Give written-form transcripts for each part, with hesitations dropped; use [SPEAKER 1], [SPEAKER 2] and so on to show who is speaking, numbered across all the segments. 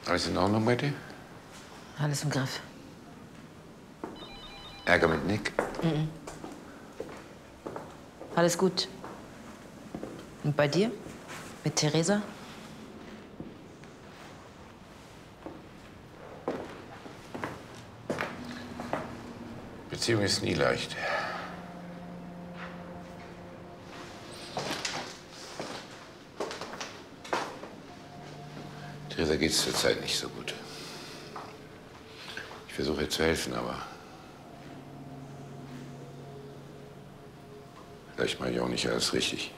[SPEAKER 1] Alles in Ordnung bei dir?
[SPEAKER 2] Alles im Griff.
[SPEAKER 1] Ärger mit Nick?
[SPEAKER 2] Mhm. Alles gut. Und bei dir? Mit Theresa?
[SPEAKER 1] Beziehung ist nie leicht. Theresa geht's zurzeit nicht so gut. Ich versuche ihr zu helfen, aber vielleicht mache ich auch nicht alles richtig.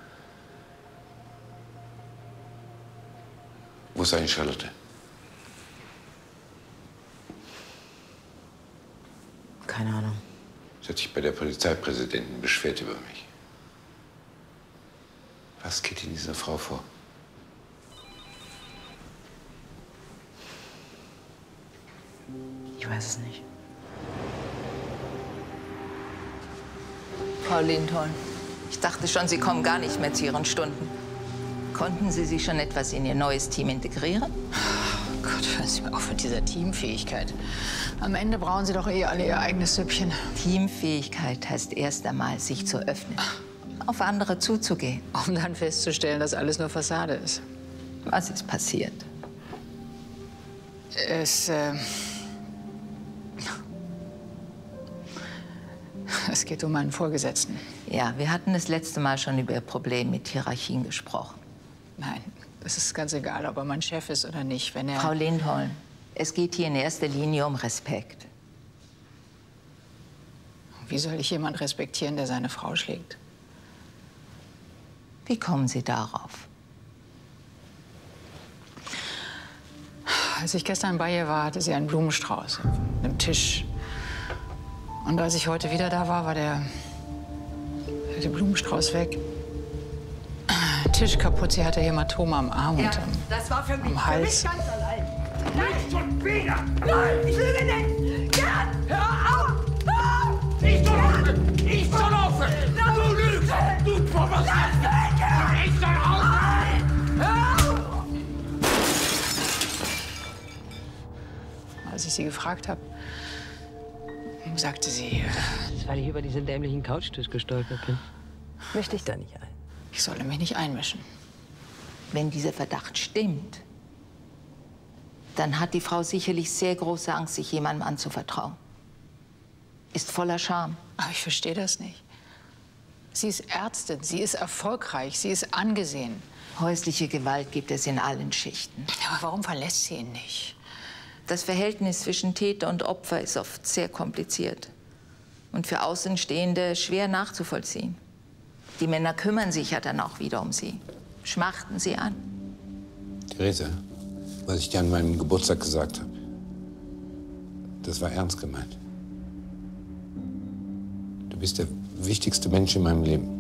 [SPEAKER 1] Wo ist eigentlich Charlotte?
[SPEAKER 2] Keine Ahnung.
[SPEAKER 1] Sie hat sich bei der Polizeipräsidentin beschwert über mich. Was geht in dieser Frau vor?
[SPEAKER 2] Ich weiß es nicht.
[SPEAKER 3] Frau Lindholm, ich dachte schon, Sie kommen gar nicht mehr zu Ihren Stunden. Konnten Sie sich schon etwas in Ihr neues Team integrieren?
[SPEAKER 4] Oh Gott, hören Sie mir auf mit dieser Teamfähigkeit. Am Ende brauchen Sie doch eh alle Ihr eigenes Süppchen.
[SPEAKER 3] Teamfähigkeit heißt erst einmal, sich zu öffnen, auf andere zuzugehen.
[SPEAKER 4] Um dann festzustellen, dass alles nur Fassade ist.
[SPEAKER 3] Was ist passiert?
[SPEAKER 4] Es geht um meinen Vorgesetzten.
[SPEAKER 3] Ja, wir hatten das letzte Mal schon über Ihr Problem mit Hierarchien gesprochen.
[SPEAKER 4] Nein, es ist ganz egal, ob er mein Chef ist oder nicht. Wenn er...
[SPEAKER 3] Frau Lindholm, es geht hier in erster Linie um Respekt.
[SPEAKER 4] Wie soll ich jemand respektieren, der seine Frau schlägt?
[SPEAKER 3] Wie kommen Sie darauf?
[SPEAKER 4] Als ich gestern bei ihr war, hatte sie einen Blumenstrauß auf einem Tisch. Und als ich heute wieder da war, war der Blumenstrauß weg. Tisch kaputt, sie hatte Hämatome am Arm und
[SPEAKER 5] das war für mich,
[SPEAKER 4] am Hals.
[SPEAKER 5] Für mich ganz allein. Nicht schon wieder! Nein, ich lüge nicht! Gerd, hör auf!
[SPEAKER 6] Ich soll aufhören! Ich soll aufhören! Du lügst! Du provozierst! Ich soll aufhören!
[SPEAKER 4] Als ich sie gefragt habe, sagte sie,
[SPEAKER 7] Das ist, weil ich über diesen dämlichen Couchtisch gestolpert bin. Möchte ich da nicht ein.
[SPEAKER 4] ich solle mich nicht einmischen.
[SPEAKER 3] Wenn dieser Verdacht stimmt, dann hat die Frau sicherlich sehr große Angst, sich jemandem anzuvertrauen. Ist voller Scham.
[SPEAKER 4] Aber ich verstehe das nicht. Sie ist Ärztin, sie ist erfolgreich, sie ist angesehen.
[SPEAKER 3] Häusliche Gewalt gibt es in allen Schichten.
[SPEAKER 4] Aber warum verlässt sie ihn nicht?
[SPEAKER 3] Das Verhältnis zwischen Täter und Opfer ist oft sehr kompliziert und für Außenstehende schwer nachzuvollziehen. Die Männer kümmern sich ja dann auch wieder um sie, schmachten sie an.
[SPEAKER 1] Theresa, was ich dir an meinem Geburtstag gesagt habe, das war ernst gemeint. Du bist der wichtigste Mensch in meinem Leben.